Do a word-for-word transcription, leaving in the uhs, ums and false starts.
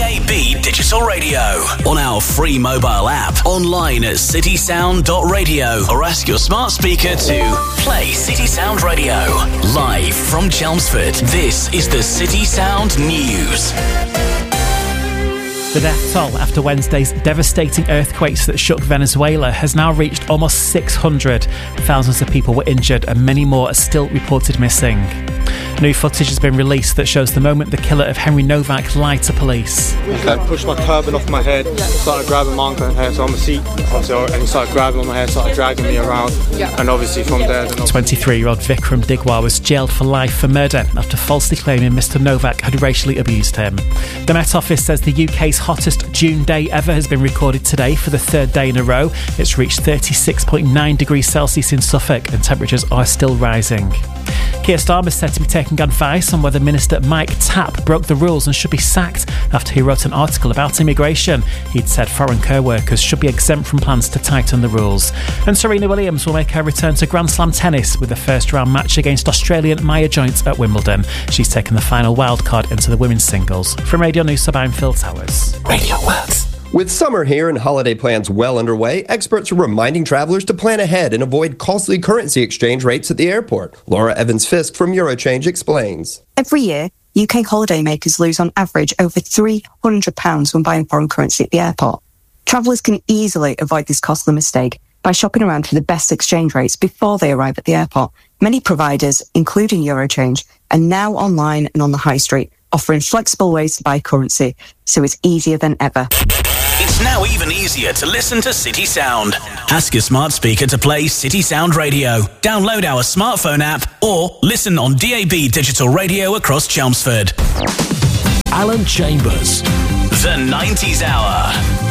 A B Digital Radio, on our free mobile app, online at city sound dot radio, or ask your smart speaker to play City Sound Radio. Live from Chelmsford, this is the City Sound News. The death toll after Wednesday's devastating earthquakes that shook Venezuela has now reached almost six hundred. Thousands of people were injured and many more are still reported missing. New footage has been released that shows the moment the killer of Henry Novak lied to police. He like, pushed my turban off my head, started grabbing my uncle's hair, so on the seat, and he started grabbing my hair, started dragging me around, and obviously from there... twenty-three-year-old Vikram Digwar was jailed for life for murder after falsely claiming Mister Novak had racially abused him. The Met Office says the U K's hottest June day ever has been recorded today for the third day in a row. It's reached thirty-six point nine degrees Celsius in Suffolk and temperatures are still rising. Keir Starmer is said to be taking advice on whether Minister Mike Tapp broke the rules and should be sacked after he wrote an article about immigration. He'd said foreign care workers should be exempt from plans to tighten the rules. And Serena Williams will make her return to Grand Slam tennis with the first round match against Australian Maya Joint at Wimbledon. She's taken the final wildcard into the women's singles. From Radio News, I'm Phil Towers. Radio Works. With summer here and holiday plans well underway, experts are reminding travelers to plan ahead and avoid costly currency exchange rates at the airport. Laura Evans-Fisk from Eurochange explains. Every year, U K holidaymakers lose on average over three hundred pounds when buying foreign currency at the airport. Travellers can easily avoid this costly mistake by shopping around for the best exchange rates before they arrive at the airport. Many providers, including Eurochange, are now online and on the high street, offering flexible ways to buy currency, so it's easier than ever. It's now even easier to listen to City Sound. Ask your smart speaker to play City Sound Radio. Download our smartphone app or listen on D A B Digital Radio across Chelmsford. Alan Chambers. The nineties Hour.